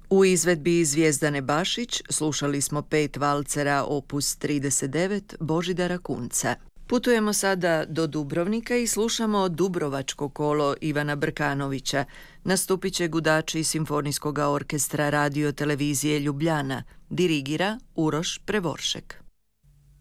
U izvedbi Zvijezdane Bašić slušali smo 5 valcera opus 39 Božidara Kunca. Putujemo sada do Dubrovnika i slušamo Dubrovačko kolo Ivana Brkanovića. Nastupit će gudači Simfonijskog orkestra Radio Televizije Ljubljana. Dirigira Uroš Prevoršek.